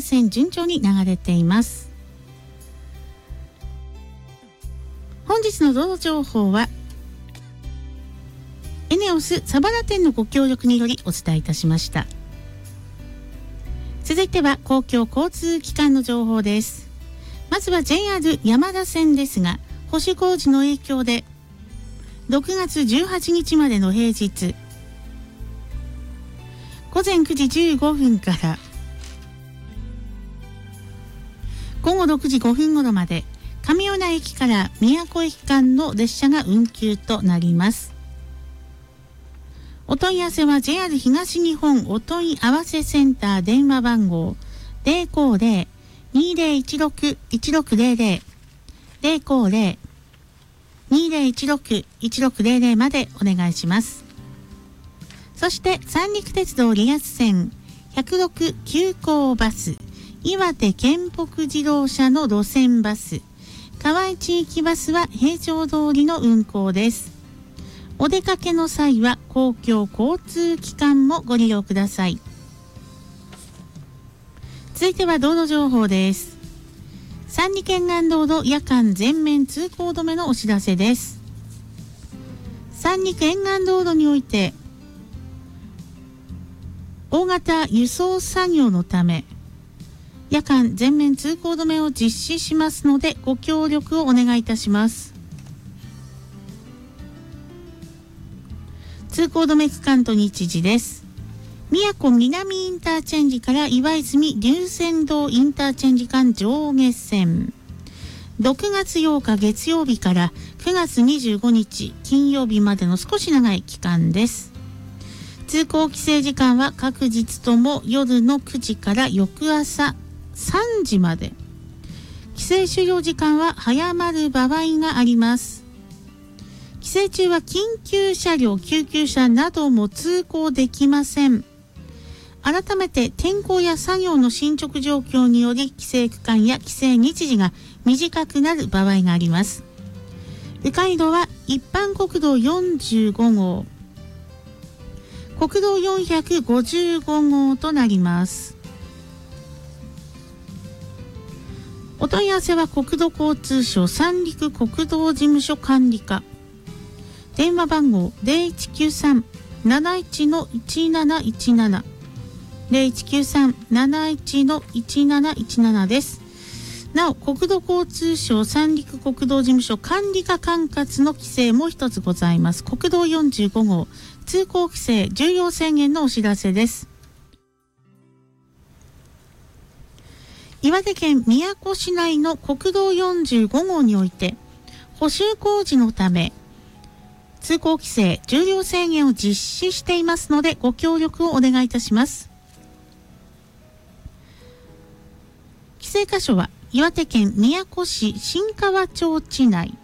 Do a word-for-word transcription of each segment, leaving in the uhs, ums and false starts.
線順調に流れています。本日の道路情報はエネオス佐原店のご協力によりお伝えいたしました。続いては公共交通機関の情報です。まずは ジェイアール 山田線ですが、保守工事の影響でろくがつじゅうはちにちまでの平日ごぜんくじじゅうごふんからごごろくじごふん頃まで上米田駅から宮古駅間の列車が運休となります。お問い合わせは ジェイアール 東日本お問い合わせセンター電話番号 ゼロごゼロ にゼロいちろく いちろくゼロゼロ ゼロごゼロ にゼロいちろく いちろくゼロゼロまでお願いします。そして三陸鉄道リアス線ひゃくろく急行バス、岩手県北自動車の路線バス、河合地域バスは平常通りの運行です。お出かけの際は公共交通機関もご利用ください。続いては道路情報です。三陸沿岸道路夜間全面通行止めのお知らせです。三陸沿岸道路において大型輸送作業のため夜間全面通行止めを実施しますのでご協力をお願いいたします。通行止め区間と日時です。宮古南インターチェンジから岩泉龍泉洞インターチェンジ間上下線、ろくがつようか月曜日からくがつにじゅうごにち金曜日までの少し長い期間です。通行規制時間は各日とも夜のくじから翌朝さんじまで。規制終了時間は早まる場合があります。規制中は緊急車両、救急車なども通行できません。改めて天候や作業の進捗状況により規制区間や規制日時が短くなる場合があります。迂回路は一般国道よんじゅうごごう、国道よんひゃくごじゅうごごうとなります。お問い合わせは国土交通省三陸国道事務所管理課、電話番号 ゼロいちきゅうさん なないち いちなないちなな ゼロいちきゅうさん なないち いちなないちなな です。なお国土交通省三陸国道事務所管理課管轄の規制も一つございます。国道よんじゅうごごう通行規制重要制限のお知らせです。岩手県宮古市内の国道よんじゅうごごうにおいて補修工事のため通行規制重要制限を実施していますのでご協力をお願いいたします。規制箇所は岩手県宮古市新川町地内。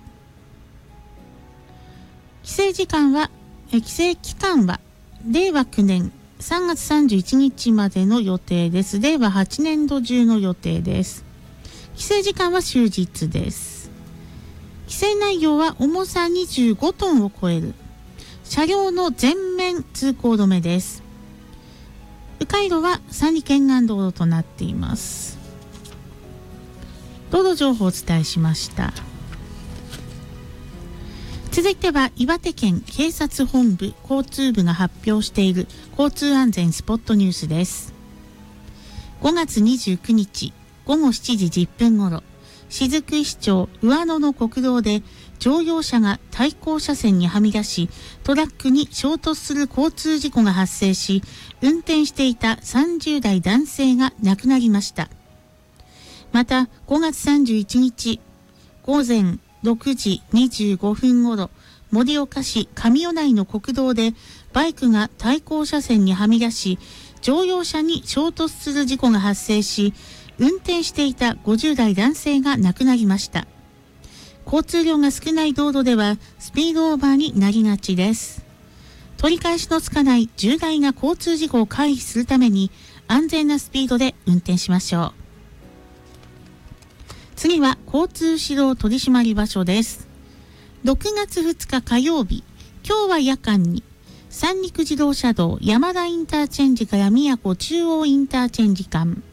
規制時間は規制期間はれいわきゅうねんさんがつさんじゅういちにちまでの予定です。れいわはちねんど中の予定です。規制時間は終日です。規制内容は重さにじゅうごトンを超える車両の全面通行止めです。迂回路は三陸沿岸道路となっています。道路情報をお伝えしました。続いては岩手県警察本部交通部が発表している交通安全スポットニュースです。ごがつにじゅうくにちごごしちじじゅっぷん頃、雫石町上野の国道で乗用車が対向車線にはみ出しトラックに衝突する交通事故が発生し、運転していたさんじゅうだい男性が亡くなりました。またごがつさんじゅういちにちごぜんろくじにじゅうごふん頃、盛岡市上米内の国道でバイクが対向車線にはみ出し乗用車に衝突する事故が発生し、運転していたごじゅうだい男性が亡くなりました。交通量が少ない道路ではスピードオーバーになりがちです。取り返しのつかない重大な交通事故を回避するために安全なスピードで運転しましょう。次は交通指導取締場所です。ろくがつふつか火曜日、今日は夜間に三陸自動車道山田インターチェンジから宮古中央インターチェンジ間、